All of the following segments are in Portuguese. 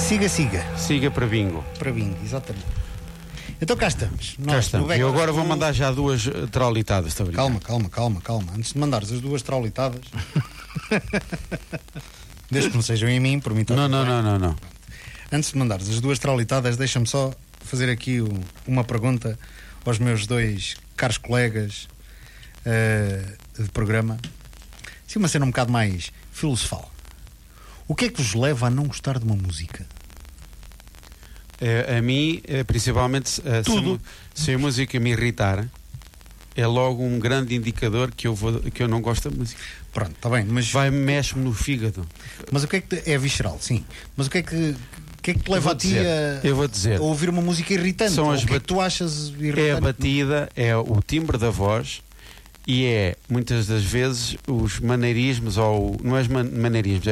Siga. Siga para bingo. Para bingo, exatamente. Então cá estamos. Cá estamos. Eu agora vou mandar já 2 traulitadas. Calma. Antes de mandares as 2 traulitadas, desde que não sejam em mim, por mim está. Não. Antes de mandares as 2 traulitadas, deixa-me só fazer aqui uma pergunta aos meus 2 caros colegas de programa. Sim, uma cena um bocado mais filosofal. O que é que vos leva a não gostar de uma música? A mim, principalmente, se a música me irritar, é logo um grande indicador que eu não gosto da música. Pronto, está bem, mas mexe-me no fígado. Mas o que é que é visceral, sim. Mas o que é que te leva a ti a ouvir uma música irritante? São o que é que tu achas irritante? É a batida, é o timbre da voz e é, muitas das vezes, os maneirismos, ou não é os maneirismos,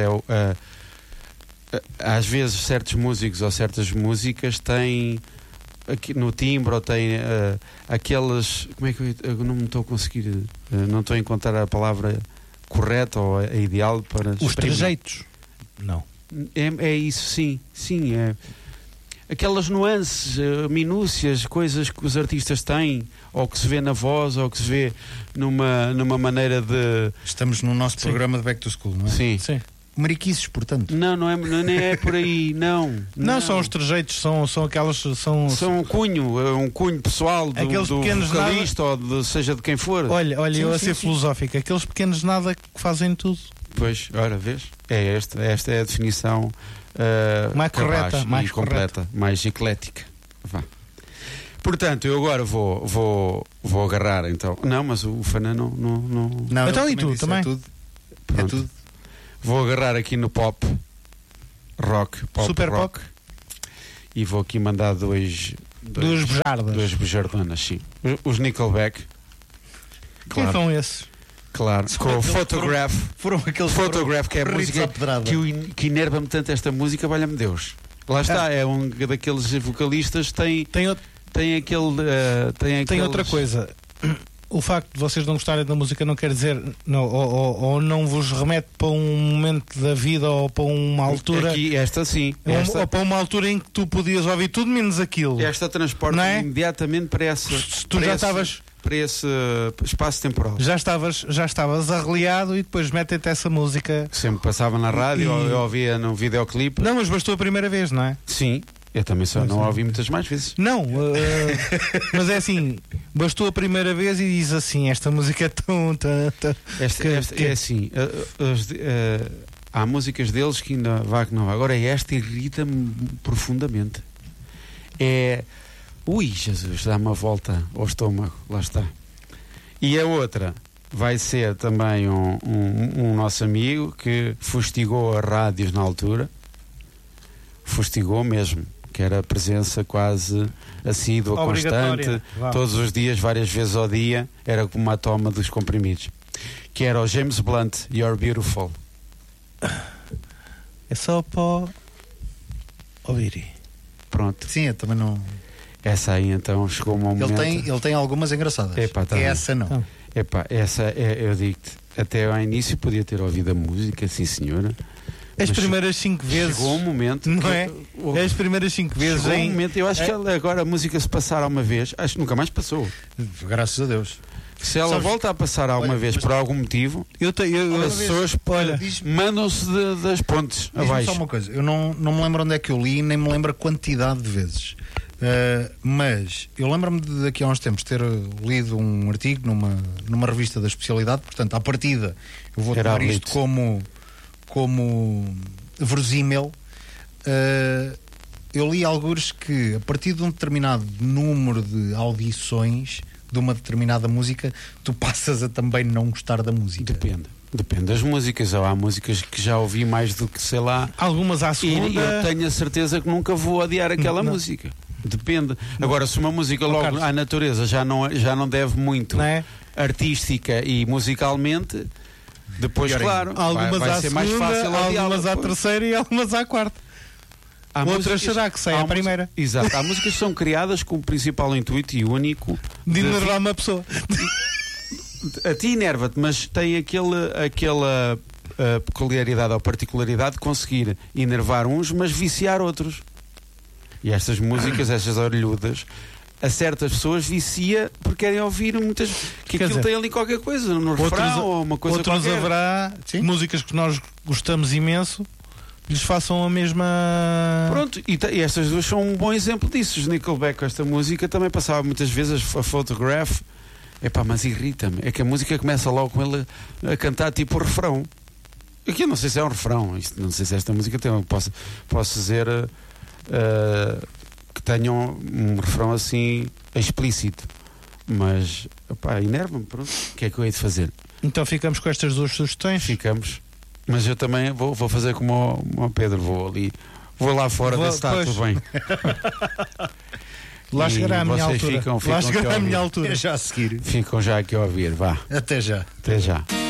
às vezes certos músicos ou certas músicas têm aqui no timbre, ou têm aquelas, como é que eu não me estou a conseguir, não estou a encontrar a palavra correta ou a ideal para os trejeitos. Não. É isso, sim, é aquelas nuances, minúcias, coisas que os artistas têm, ou que se vê na voz, ou que se vê numa maneira de... Estamos no nosso programa de Back to School, não é? Sim. Mariquices, portanto. Não é por aí, não. Não, são os trejeitos, são aquelas... São um cunho pessoal do vocalista, ou seja de quem for. Olha, eu a ser filosófico, aqueles pequenos nada que fazem tudo. Pois, ora, vês? Esta é a definição mais correta, mais completa, mais eclética. Vá. Portanto, eu agora vou agarrar, então. Não, mas o Fana não. Então e tu também? É tudo. Vou agarrar aqui no pop rock, super rock, e vou aqui mandar duas bujardonas, sim. Os Nickelback. Quem são esses? Claro, com o Photograph. Foram aqueles Photograph, que é a música que enerva-me tanto esta música, valha-me Deus. Lá está, é um daqueles vocalistas, tem outra coisa. O facto de vocês não gostarem da música não quer dizer ou não vos remete para um momento da vida, ou para uma altura. Aqui, esta sim. Ou para uma altura em que tu podias ouvir tudo menos aquilo. Esta transporta imediatamente para essa. Para esse espaço temporal. Já estavas arreliado e depois metem-te essa música. Sempre passava na rádio, ou eu ouvia num videoclipe. Não, mas bastou a primeira vez, não é? Sim. Eu também não ouvi muitas mais vezes. Não, mas é assim, bastou a primeira vez e diz assim, esta música é tão... É assim, há músicas deles que ainda vá que não. Agora esta irrita-me profundamente. Ui, Jesus, dá uma volta ao estômago, lá está. E a outra vai ser também um nosso amigo que fustigou as rádios na altura. Fustigou mesmo. Que era a presença quase assídua, constante, todos os dias, várias vezes ao dia, era como uma toma dos comprimidos. Que era o James Blunt, You're Beautiful. É só para ouvir. Pronto. Sim, eu também não... Essa aí então chegou um momento... Ele tem algumas engraçadas. Essa não. Eu digo-te, até ao início podia ter ouvido a música, sim senhora. As primeiras 5 vezes. Chegou um momento. Não é? As primeiras 5 vezes. Chegou um momento. Eu acho que agora a música, se passar uma vez, acho que nunca mais passou. Graças a Deus. Se ela volta a passar alguma vez por algum motivo, as pessoas mandam-se das pontes abaixo. Só uma coisa. Eu não me lembro onde é que eu li, nem me lembro a quantidade de vezes. Mas eu lembro-me de daqui a uns tempos ter lido um artigo numa revista da especialidade. Portanto, à partida, eu vou tomar isto como verosímil. Eu li algures que a partir de um determinado número de audições de uma determinada música, tu passas a também não gostar da música. Depende das músicas. Ou há músicas que já ouvi mais do que, sei lá, algumas à segunda. E eu tenho a certeza que nunca vou odiar aquela música. Depende. Agora, se uma música logo à natureza já não deve muito, não é? Artística e musicalmente, depois, claro, algumas vai ser mais fácil, algumas à terceira e algumas à quarta. Outras será que sai à primeira. Exato. Há músicas que são criadas com o principal intuito e único de enervar uma pessoa. A ti enerva-te, mas tem aquela a peculiaridade ou particularidade de conseguir enervar uns, mas viciar outros. E estas músicas, estas orelhudas, a certas pessoas vicia porque querem ouvir muitas. Que Quer aquilo dizer, tem ali qualquer coisa, no refrão ou uma coisa outros qualquer. haverá músicas que nós gostamos imenso, lhes façam a mesma. Pronto, e estas duas são um bom exemplo disso. Os Nickelback, com esta música, também passava muitas vezes a Photograph. Epá, mas irrita-me. É que a música começa logo com ele a cantar tipo o refrão. Aqui eu não sei se é um refrão. Não sei se esta música tem. Posso dizer que tenham um refrão assim explícito. Mas, epá, enerva-me. Pronto. O que é que eu hei de fazer? Então ficamos com estas duas sugestões. Ficamos. Mas eu também vou fazer como o Pedro. Vou lá fora ver se está tudo bem. Lá chegará a minha altura. Ficam Lá chegará a minha altura. É já a seguir. Ficam já aqui a ouvir, vá. Até já. Até já.